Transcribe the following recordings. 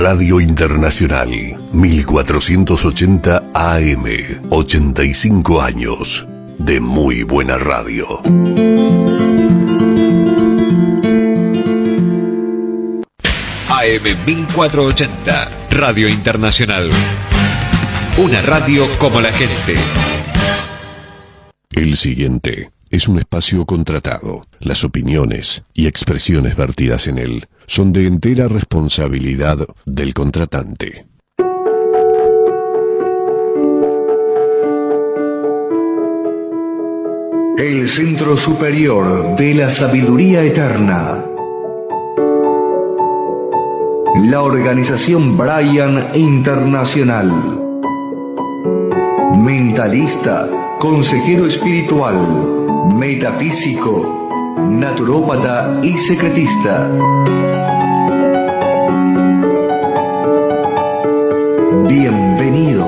Radio Internacional, 1480 AM, 85 años de muy buena radio. AM 1480, Radio Internacional. Una radio como la gente. El siguiente es un espacio contratado. Las opiniones y expresiones vertidas en él son de entera responsabilidad del contratante. El Centro Superior de la Sabiduría Eterna. La organización Brian Internacional. Mentalista, consejero espiritual, metafísico, naturópata y secretista. Bienvenidos.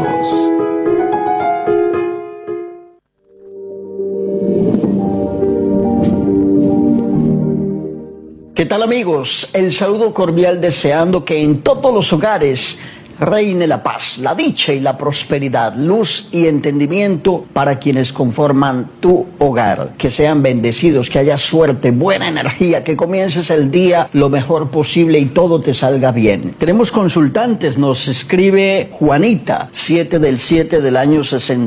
¿Qué tal, amigos? El saludo cordial, deseando que en todos los hogares reine la paz, la dicha y la prosperidad, luz y entendimiento para quienes conforman tu hogar. Que sean bendecidos, que haya suerte, buena energía, que comiences el día lo mejor posible y todo te salga bien. Tenemos consultantes, nos escribe Juanita, 7/7 del año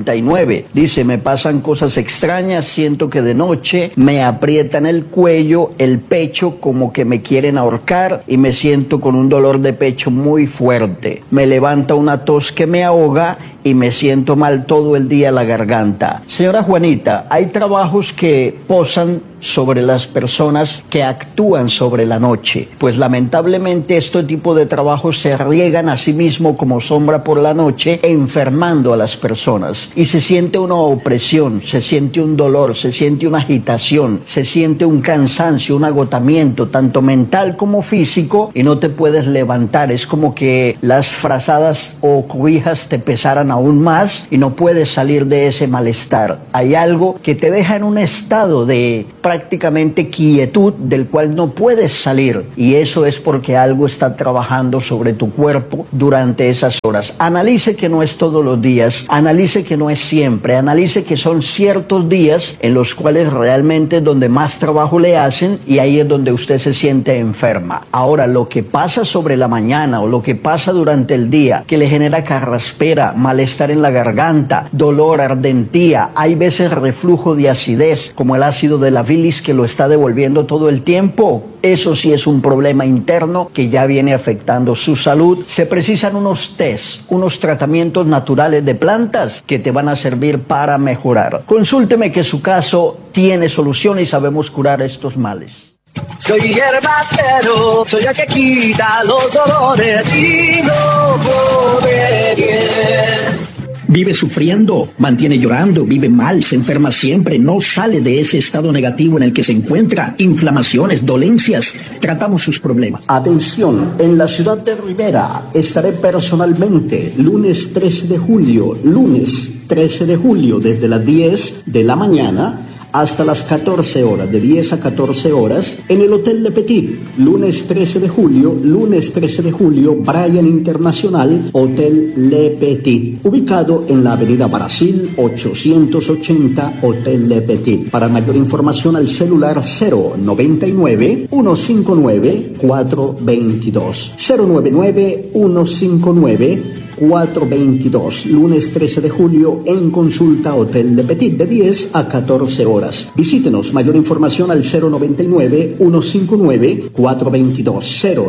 69. Dice: me pasan cosas extrañas, siento que de noche me aprietan el cuello, el pecho, como que me quieren ahorcar, y me siento con un dolor de pecho muy fuerte. Me levanta una tos que me ahoga y me siento mal todo el día la garganta. Señora Juanita, hay trabajos que posan sobre las personas que actúan sobre la noche. Pues lamentablemente este tipo de trabajos se riegan a sí mismo como sombra por la noche, enfermando a las personas. Y se siente una opresión, se siente un dolor, se siente una agitación, se siente un cansancio, un agotamiento, tanto mental como físico, y no te puedes levantar. Es como que las frazadas o cobijas te pesaran aún más y no puedes salir de ese malestar. Hay algo que te deja en un estado de prácticamente quietud del cual no puedes salir, y eso es porque algo está trabajando sobre tu cuerpo durante esas horas. Analice que no es todos los días, analice que no es siempre, analice que son ciertos días en los cuales realmente es donde más trabajo le hacen, y ahí es donde usted se siente enferma. Ahora, lo que pasa sobre la mañana o lo que pasa durante el día que le genera carraspera, malestar en la garganta, dolor, ardentía, hay veces reflujo de acidez como el ácido de la bilis que lo está devolviendo todo el tiempo, eso sí es un problema interno que ya viene afectando su salud. Se precisan unos test, unos tratamientos naturales de plantas que te van a servir para mejorar. Consúlteme, que su caso tiene solución y sabemos curar estos males. Soy hierbatero, soy el que quita los dolores y no come bien. Vive sufriendo, mantiene llorando, vive mal, se enferma siempre, no sale de ese estado negativo en el que se encuentra, inflamaciones, dolencias. Tratamos sus problemas. Atención, en la ciudad de Rivera estaré personalmente lunes 13 de julio, desde las 10 de la mañana hasta las 14 horas, de 10 a 14 horas, en el Hotel Le Petit. Lunes 13 de julio, Brian Internacional, Hotel Le Petit, ubicado en la avenida Brasil 880, Hotel Le Petit. Para mayor información, al celular 099-159-422. 099-159-422. Lunes 13 de julio en consulta Hotel Le Petit, de 10 a 14 horas. Visítenos. Mayor información al 099-159-422.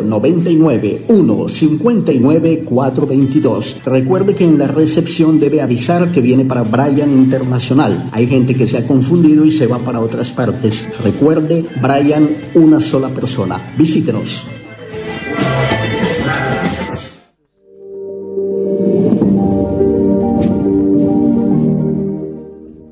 099-159-422. Recuerde que en la recepción debe avisar que viene para Brian Internacional. Hay gente que se ha confundido y se va para otras partes. Recuerde, Brian, una sola persona. Visítenos.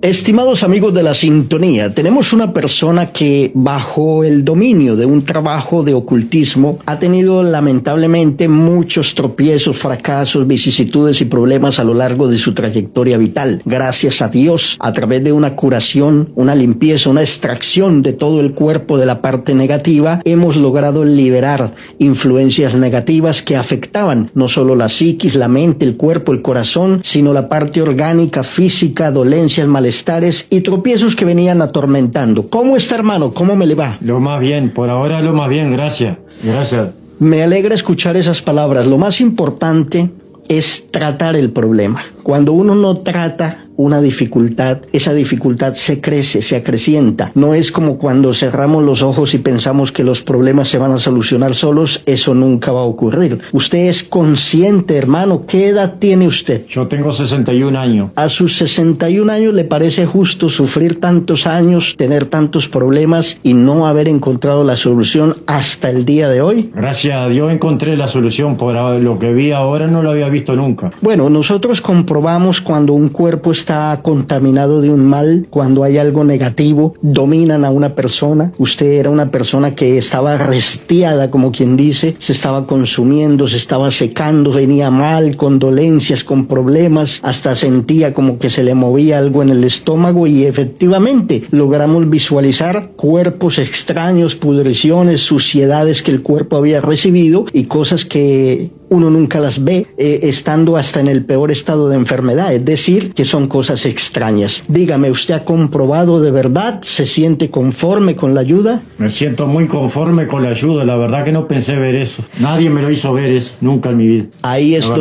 Estimados amigos de la sintonía, tenemos una persona que bajo el dominio de un trabajo de ocultismo ha tenido lamentablemente muchos tropiezos, fracasos, vicisitudes y problemas a lo largo de su trayectoria vital. Gracias a Dios, a través de una curación, una limpieza, una extracción de todo el cuerpo de la parte negativa, hemos logrado liberar influencias negativas que afectaban no solo la psiquis, la mente, el cuerpo, el corazón, sino la parte orgánica, física, dolencias, malestares y tropiezos que venían atormentando. ¿Cómo está, hermano? ¿Cómo me le va? Lo más bien, por ahora lo más bien, gracias. Gracias. Me alegra escuchar esas palabras. Lo más importante es tratar el problema. Cuando uno no trata una dificultad, esa dificultad se crece, se acrecienta. No es como cuando cerramos los ojos y pensamos que los problemas se van a solucionar solos. Eso nunca va a ocurrir. Usted es consciente, hermano. ¿Qué edad tiene usted? Yo tengo 61 años. ¿A sus 61 años le parece justo sufrir tantos años, tener tantos problemas y no haber encontrado la solución hasta el día de hoy? Gracias a Dios encontré la solución. Por lo que vi ahora no lo había visto nunca. Bueno, nosotros comprobamos cuando un cuerpo está contaminado de un mal, cuando hay algo negativo, dominan a una persona. Usted era una persona que estaba restiada, como quien dice, se estaba consumiendo, se estaba secando, venía mal, con dolencias, con problemas, hasta sentía como que se le movía algo en el estómago y efectivamente logramos visualizar cuerpos extraños, pudriciones, suciedades que el cuerpo había recibido y cosas que uno nunca las ve, estando hasta en el peor estado de enfermedad, es decir, que son cosas extrañas. Dígame, ¿usted ha comprobado de verdad? ¿Se siente conforme con la ayuda? Me siento muy conforme con la ayuda, la verdad que no pensé ver eso. Nadie me lo hizo ver eso, nunca en mi vida. Ahí es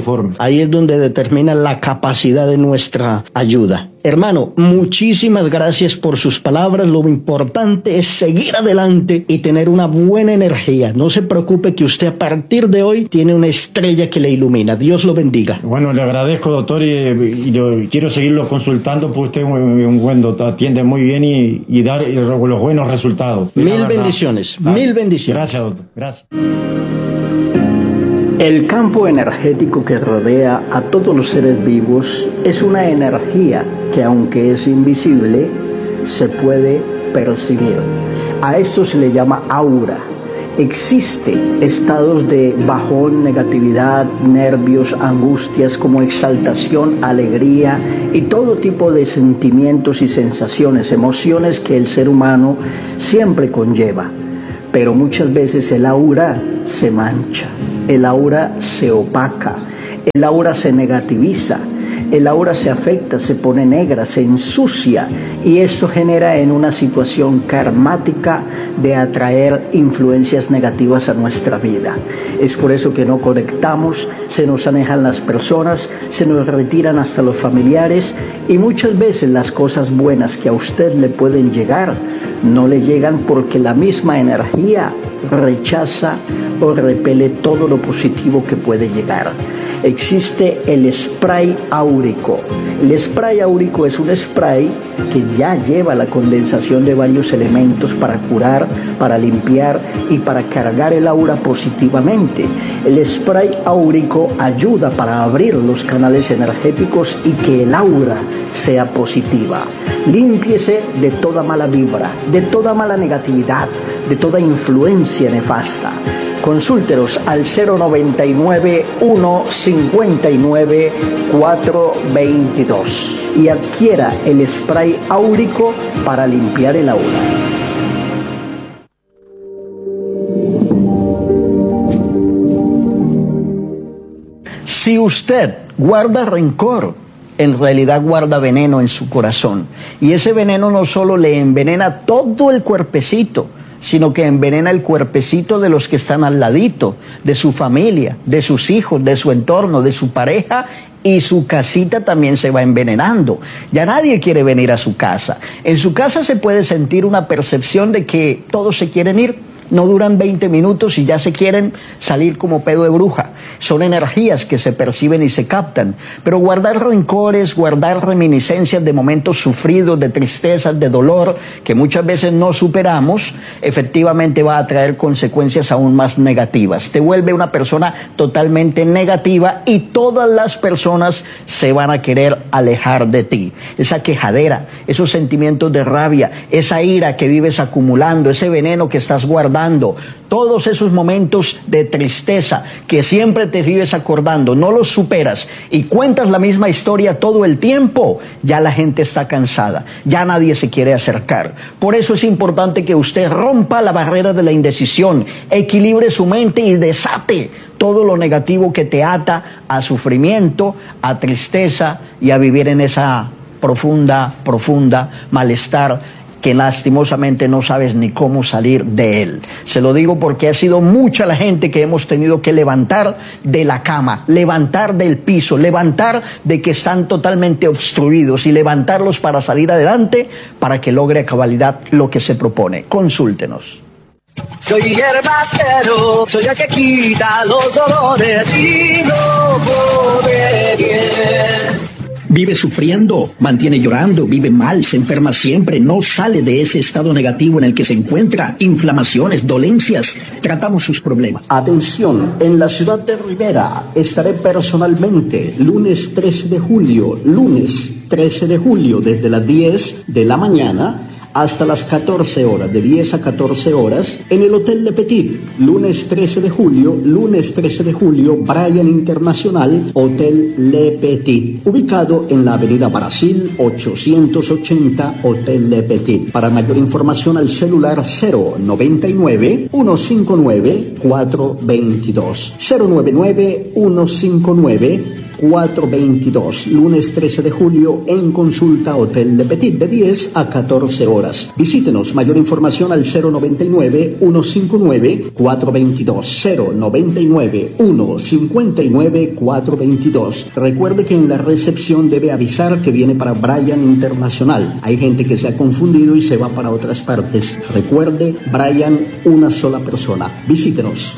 donde determina la capacidad de nuestra ayuda. Hermano, muchísimas gracias por sus palabras. Lo importante es seguir adelante y tener una buena energía. No se preocupe que usted a partir de hoy tiene una estrella que le ilumina. Dios lo bendiga. Bueno, le agradezco, doctor, y quiero seguirlo consultando porque usted es un buen doctor, atiende muy bien y dar los buenos resultados. Mil bendiciones, mil bendiciones. Gracias, doctor. Gracias. El campo energético que rodea a todos los seres vivos es una energía que, aunque es invisible, se puede percibir. A esto se le llama aura. Existen estados de bajón, negatividad, nervios, angustias, como exaltación, alegría y todo tipo de sentimientos y sensaciones, emociones que el ser humano siempre conlleva. Pero muchas veces el aura se mancha, el aura se opaca, el aura se negativiza, el aura se afecta, se pone negra, se ensucia y esto genera en una situación karmática de atraer influencias negativas a nuestra vida. Es por eso que no conectamos, se nos alejan las personas, se nos retiran hasta los familiares y muchas veces las cosas buenas que a usted le pueden llegar no le llegan porque la misma energía rechaza o repele todo lo positivo que puede llegar. Existe el spray áurico. El spray áurico es un spray que ya lleva la condensación de varios elementos para curar, para limpiar y para cargar el aura positivamente. El spray áurico ayuda para abrir los canales energéticos y que el aura sea positiva. Límpiese de toda mala vibra, de toda mala negatividad, de toda influencia nefasta. Consúltenos al 099-159-422 y adquiera el spray áurico para limpiar el aura. Si usted guarda rencor, en realidad guarda veneno en su corazón. Y ese veneno no solo le envenena todo el cuerpecito, sino que envenena el cuerpecito de los que están al ladito, de su familia, de sus hijos, de su entorno, de su pareja, y su casita también se va envenenando. Ya nadie quiere venir a su casa. En su casa se puede sentir una percepción de que todos se quieren ir. no duran 20 minutos y ya se quieren salir como pedo de bruja. Son energías que se perciben y se captan. Pero guardar rencores, guardar reminiscencias de momentos sufridos, de tristezas, de dolor, que muchas veces no superamos, efectivamente va a traer consecuencias aún más negativas. Te vuelve una persona totalmente negativa y todas las personas se van a querer alejar de ti. Esa quejadera, esos sentimientos de rabia, esa ira que vives acumulando, ese veneno que estás guardando, todos esos momentos de tristeza que siempre te vives acordando, no los superas y cuentas la misma historia todo el tiempo, ya la gente está cansada, ya nadie se quiere acercar. Por eso es importante que usted rompa la barrera de la indecisión, equilibre su mente y desate todo lo negativo que te ata a sufrimiento, a tristeza y a vivir en esa profunda malestar que lastimosamente no sabes ni cómo salir de él. Se lo digo porque ha sido mucha la gente que hemos tenido que levantar de la cama, levantar del piso, levantar de que están totalmente obstruidos y levantarlos para salir adelante, para que logre a cabalidad lo que se propone. Consúltenos. Soy hierbacero, soy el que quita los dolores y no come bien. Vive sufriendo, mantiene llorando, vive mal, se enferma siempre, no sale de ese estado negativo en el que se encuentra, inflamaciones, dolencias. Tratamos sus problemas. Atención, en la ciudad de Rivera estaré personalmente lunes 13 de julio, desde las 10 de la mañana hasta las 14 horas, de 10 a 14 horas, en el Hotel Le Petit, lunes 13 de julio, Bryan Internacional, Hotel Le Petit, ubicado en la avenida Brasil, 880, Hotel Le Petit. Para mayor información al celular 099-159-422, 099-159-422, lunes 13 de julio en consulta Hotel Le Petit de 10 a 14 horas. Visítenos, mayor información al 099-159-422, 099-159-422. Recuerde que en la recepción debe avisar que viene para Bryan Internacional. Hay gente que se ha confundido y se va para otras partes. Recuerde, Bryan, una sola persona. Visítenos.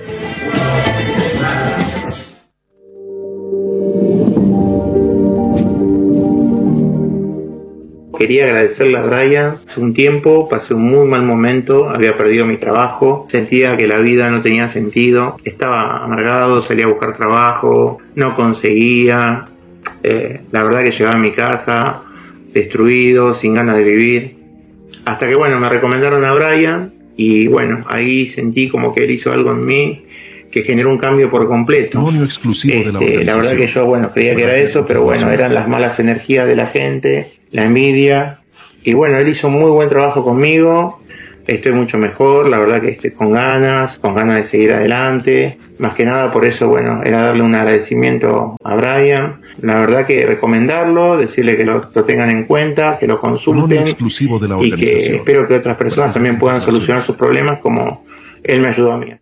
Quería agradecerle a Bryan. Hace un tiempo pasé un muy mal momento, había perdido mi trabajo, sentía que la vida no tenía sentido, estaba amargado, salía a buscar trabajo, no conseguía, la verdad que llegaba a mi casa destruido, sin ganas de vivir, hasta que me recomendaron a Bryan y ahí sentí como que él hizo algo en mí que generó un cambio por completo. Exclusivo de la verdad que yo creía que era eso, pero eran las malas energías de la gente, la envidia, y él hizo muy buen trabajo conmigo. Estoy mucho mejor, la verdad que estoy con ganas de seguir adelante. Más que nada por eso, era darle un agradecimiento a Bryan. La verdad que recomendarlo, decirle que lo tengan en cuenta, que lo consulten, y que espero que otras personas también puedan solucionar sus problemas como él me ayudó a mí.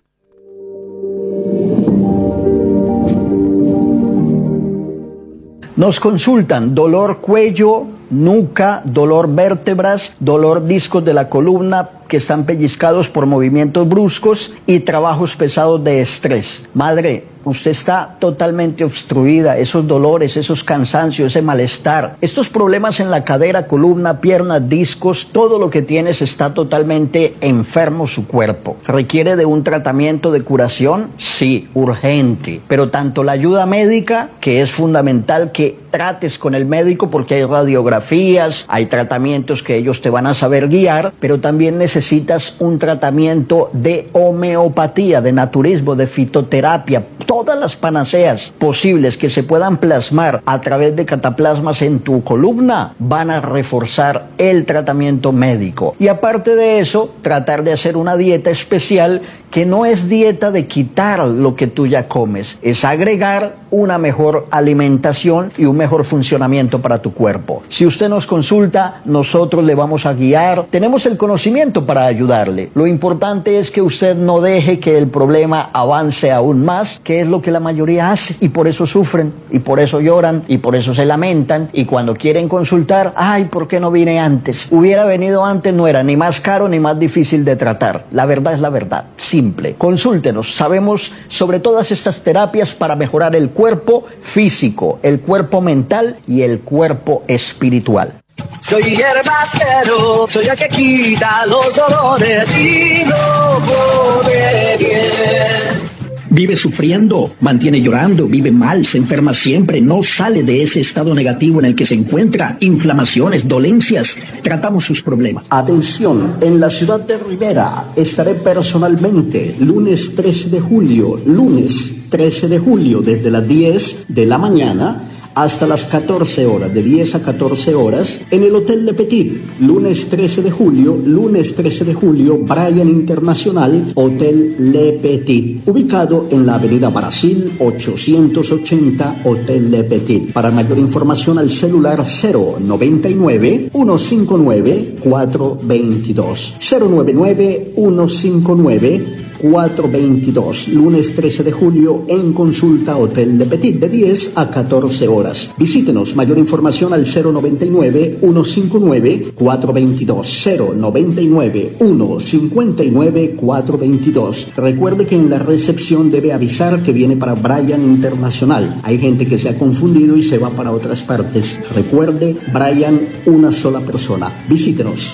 Nos consultan dolor cuello, nuca, dolor vértebras, dolor discos de la columna que están pellizcados por movimientos bruscos y trabajos pesados de estrés. Madre, usted está totalmente obstruida, esos dolores, esos cansancios, ese malestar, estos problemas en la cadera, columna, piernas, discos, todo lo que tienes está totalmente enfermo su cuerpo. ¿Requiere de un tratamiento de curación? Sí, urgente. Pero tanto la ayuda médica, que es fundamental que trates con el médico porque hay radiografías, hay tratamientos que ellos te van a saber guiar, pero también necesitas un tratamiento de homeopatía, de naturismo, de fitoterapia. Todas las panaceas posibles que se puedan plasmar a través de cataplasmas en tu columna van a reforzar el tratamiento médico. Y aparte de eso, tratar de hacer una dieta especial que no es dieta de quitar lo que tú ya comes, es agregar una mejor alimentación y un mejor funcionamiento para tu cuerpo. Si usted nos consulta, nosotros le vamos a guiar, tenemos el conocimiento para ayudarle. Lo importante es que usted no deje que el problema avance aún más, que es lo que la mayoría hace, y por eso sufren, y por eso lloran, y por eso se lamentan, y cuando quieren consultar, ay, ¿por qué no vine antes? Hubiera venido antes, no era ni más caro ni más difícil de tratar. La verdad es la verdad, simple. Consúltenos, sabemos sobre todas estas terapias para mejorar el cuerpo físico, el cuerpo mental y el cuerpo espiritual. Soy hierbacero, soy el que quita los dolores y lo pone bien. Vive sufriendo, mantiene llorando, vive mal, se enferma siempre, no sale de ese estado negativo en el que se encuentra, inflamaciones, dolencias, tratamos sus problemas. Atención, en la ciudad de Rivera estaré personalmente lunes 13 de julio, desde las 10 de la mañana hasta las 14 horas, de 10 a 14 horas, en el Hotel Le Petit, lunes 13 de julio, Bryan Internacional, Hotel Le Petit, ubicado en la avenida Brasil 880, Hotel Le Petit. Para mayor información al celular 099-159-422, 099-159-422, lunes 13 de julio en consulta Hotel Le Petit de 10 a 14 horas. Visítenos, mayor información al 099-159-422, 099-159-422. Recuerde que en la recepción debe avisar que viene para Bryan Internacional. Hay gente que se ha confundido y se va para otras partes. Recuerde, Bryan, una sola persona. Visítenos.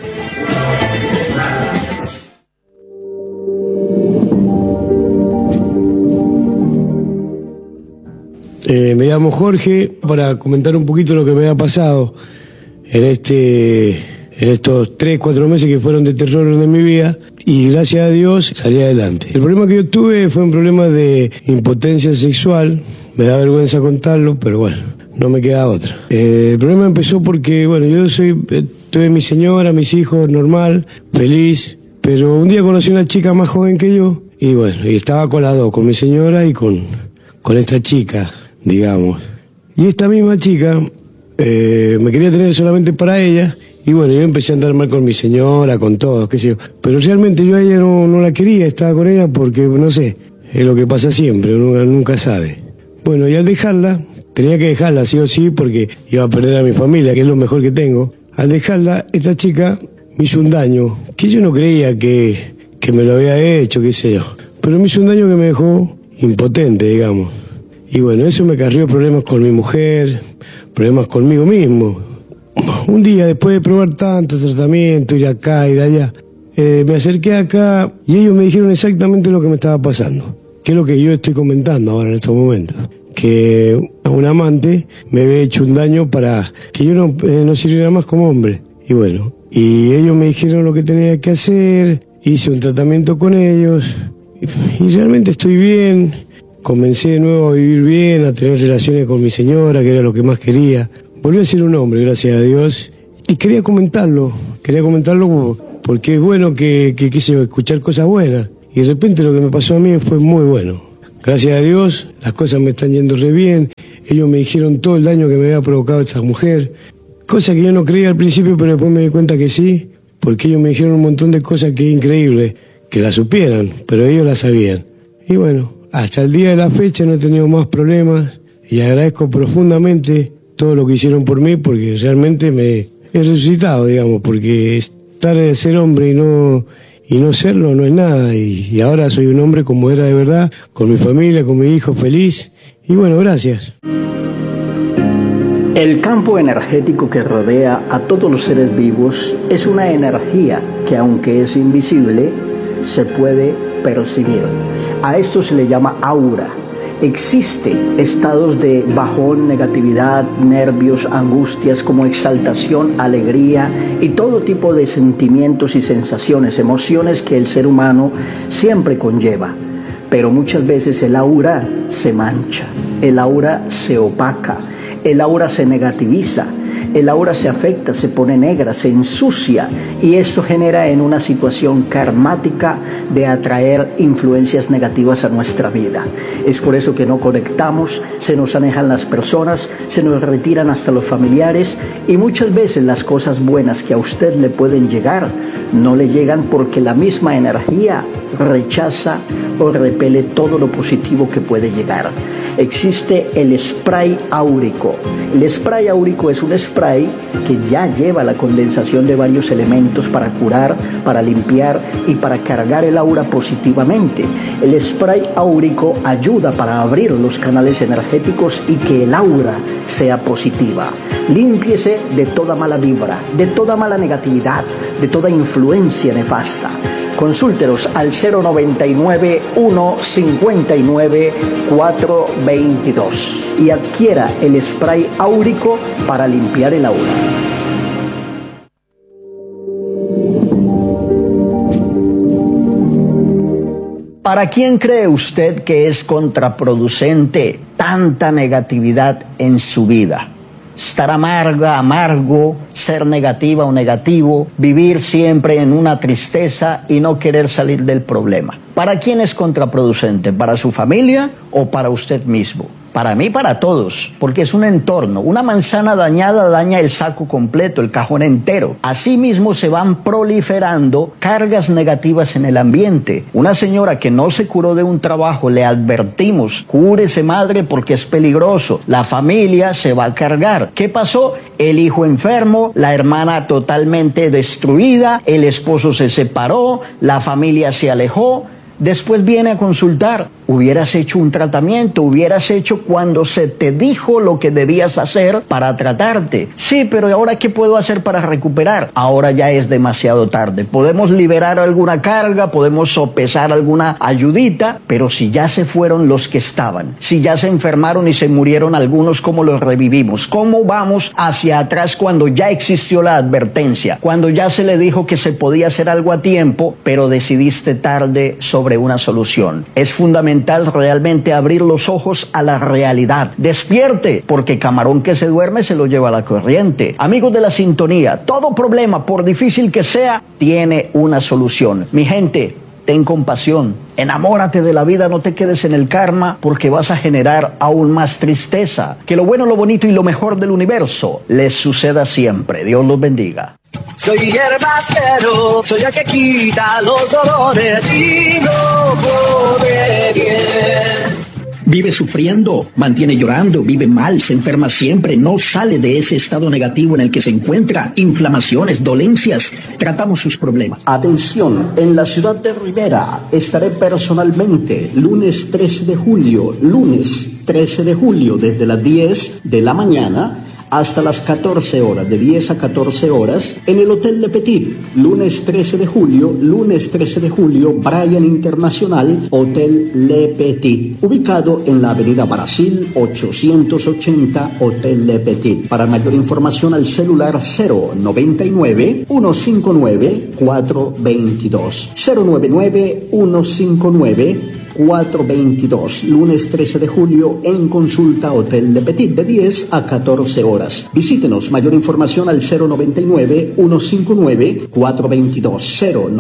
Me llamo Jorge para comentar un poquito lo que me ha pasado en estos 3-4 meses que fueron de terror de mi vida, y gracias a Dios salí adelante. El problema que yo tuve fue un problema de impotencia sexual, me da vergüenza contarlo, pero bueno, no me queda otra. El problema empezó porque, bueno, tuve mi señora, mis hijos, normal, feliz, pero un día conocí a una chica más joven que yo, y bueno, y estaba con las dos, con mi señora y con esta chica, digamos. Y esta misma chica me quería tener solamente para ella, y bueno, yo empecé a andar mal con mi señora, con todos, qué sé yo. Pero realmente yo a ella no la quería, estaba con ella porque, no sé, es lo que pasa siempre, uno nunca sabe. Bueno, y al dejarla, tenía que dejarla sí o sí porque iba a perder a mi familia, que es lo mejor que tengo. Al dejarla, esta chica me hizo un daño que yo no creía que me lo había hecho, qué sé yo. Pero me hizo un daño que me dejó impotente, digamos. Y bueno, eso me acarreó problemas con mi mujer, problemas conmigo mismo. Un día, después de probar tanto tratamiento, ir acá, ir allá, me acerqué acá y ellos me dijeron exactamente lo que me estaba pasando. Que es lo que yo estoy comentando ahora en estos momentos. Que un amante me había hecho un daño para que yo no sirviera más como hombre. Y bueno, y ellos me dijeron lo que tenía que hacer, hice un tratamiento con ellos y realmente estoy bien. Comencé de nuevo a vivir bien, a tener relaciones con mi señora, que era lo que más quería. Volví a ser un hombre, gracias a Dios. Y quería comentarlo porque es bueno que quise escuchar cosas buenas. Y de repente lo que me pasó a mí fue muy bueno. Gracias a Dios, las cosas me están yendo re bien. Ellos me dijeron todo el daño que me había provocado esta mujer. Cosa que yo no creía al principio, pero después me di cuenta que sí. Porque ellos me dijeron un montón de cosas que es increíble que las supieran, pero ellos las sabían. Y bueno, hasta el día de la fecha no he tenido más problemas y agradezco profundamente todo lo que hicieron por mí, porque realmente me he resucitado, digamos, porque estar de ser hombre y no serlo no es nada, y ahora soy un hombre como era de verdad, con mi familia, con mi hijo feliz, y bueno, gracias. El campo energético que rodea a todos los seres vivos es una energía que, aunque es invisible, se puede percibir. A esto se le llama aura. Existen estados de bajón, negatividad, nervios, angustias, como exaltación, alegría y todo tipo de sentimientos y sensaciones, emociones que el ser humano siempre conlleva. Pero muchas veces el aura se mancha, el aura se opaca, el aura se negativiza, el aura se afecta, se pone negra, se ensucia, y esto genera en una situación karmática de atraer influencias negativas a nuestra vida. Es por eso que no conectamos, se nos alejan las personas, se nos retiran hasta los familiares, y muchas veces las cosas buenas que a usted le pueden llegar no le llegan porque la misma energía rechaza o repele todo lo positivo que puede llegar. Existe el spray áurico. El spray áurico es un spray que ya lleva la condensación de varios elementos para curar, para limpiar y para cargar el aura positivamente. El spray áurico ayuda para abrir los canales energéticos y que el aura sea positiva. Límpiese de toda mala vibra, de toda mala negatividad, de toda influencia nefasta. Consúltenos al 099-159-422 y adquiera el spray áurico para limpiar el aura. ¿Para quién cree usted que es contraproducente tanta negatividad en su vida? Estar amargo, ser negativa o negativo, vivir siempre en una tristeza y no querer salir del problema. ¿Para quién es contraproducente? ¿Para su familia o para usted mismo? Para mí, para todos, porque es un entorno. Una manzana dañada daña el saco completo, el cajón entero. Asimismo se van proliferando cargas negativas en el ambiente. Una señora que no se curó de un trabajo, le advertimos, cúrese madre porque es peligroso. La familia se va a cargar. ¿Qué pasó? El hijo enfermo, la hermana totalmente destruida, el esposo se separó, la familia se alejó. Después viene a consultar. Hubieras hecho un tratamiento, hubieras hecho cuando se te dijo lo que debías hacer para tratarte. Sí, pero ¿ahora qué puedo hacer para recuperar? Ahora ya es demasiado tarde. Podemos liberar alguna carga, podemos sopesar alguna ayudita, pero si ya se fueron los que estaban, si ya se enfermaron y se murieron algunos, ¿cómo los revivimos? ¿Cómo vamos hacia atrás cuando ya existió la advertencia? Cuando ya se le dijo que se podía hacer algo a tiempo, pero decidiste tarde sobre una solución. Es fundamental realmente abrir los ojos a la realidad. Despierte, porque camarón que se duerme se lo lleva a la corriente. Amigos de la sintonía, todo problema, por difícil que sea, tiene una solución. Mi gente, ten compasión, enamórate de la vida, no te quedes en el karma porque vas a generar aún más tristeza. Que lo bueno, lo bonito y lo mejor del universo les suceda siempre. Dios los bendiga. Soy hierbacero, soy el que quita los dolores y no pone bien. Vive sufriendo, mantiene llorando, vive mal, se enferma siempre, no sale de ese estado negativo en el que se encuentra, inflamaciones, dolencias, tratamos sus problemas. Atención, en la ciudad de Rivera estaré personalmente lunes 13 de julio, desde las 10 de la mañana hasta las 14 horas, de 10 a 14 horas, en el Hotel Le Petit, lunes 13 de julio, Bryan Internacional, Hotel Le Petit, ubicado en la avenida Brasil 880, Hotel Le Petit. Para mayor información al celular 099-159-422, 099-159-422, lunes 13 de julio en consulta Hotel Le Petit de 10 a 14 horas. Visítenos, mayor información al 099-159-422,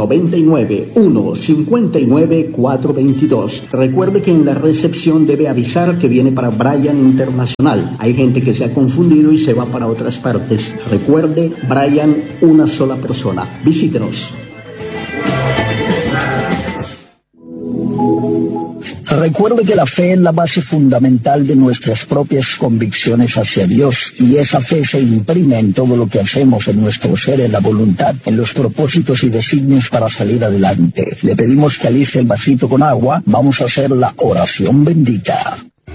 099-159-422. Recuerde que en la recepción debe avisar que viene para Bryan Internacional. Hay gente que se ha confundido y se va para otras partes. Recuerde, Bryan, una sola persona. Visítenos. Recuerde que la fe es la base fundamental de nuestras propias convicciones hacia Dios, y esa fe se imprime en todo lo que hacemos, en nuestro ser, en la voluntad, en los propósitos y designios para salir adelante. Le pedimos que aliste el vasito con agua. Vamos a hacer la oración bendita.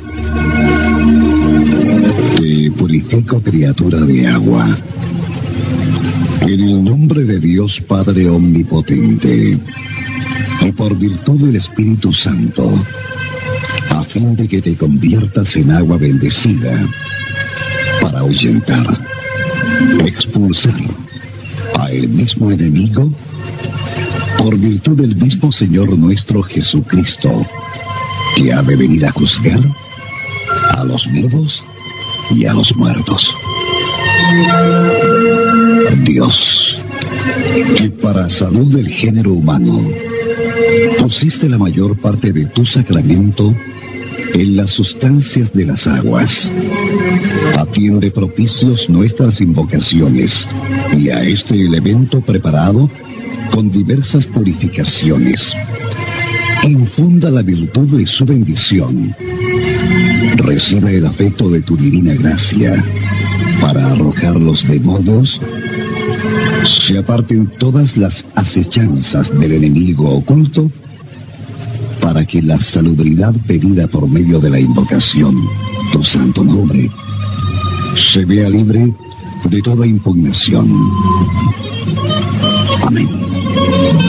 Te purifico, criatura de agua, en el nombre de Dios Padre Omnipotente, y por virtud del Espíritu Santo, a fin de que te conviertas en agua bendecida, para ahuyentar, expulsar a el mismo enemigo, por virtud del mismo Señor nuestro Jesucristo, que ha de venir a juzgar a los vivos y a los muertos. Dios, que para salud del género humano pusiste la mayor parte de tu sacramento en las sustancias de las aguas. Atiende propicios nuestras invocaciones y a este elemento preparado con diversas purificaciones. Infunda la virtud de su bendición. Recibe el afecto de tu divina gracia para arrojar los demonios. Se aparten todas las acechanzas del enemigo oculto, para que la salubridad pedida por medio de la invocación, tu santo nombre, se vea libre de toda impugnación. Amén.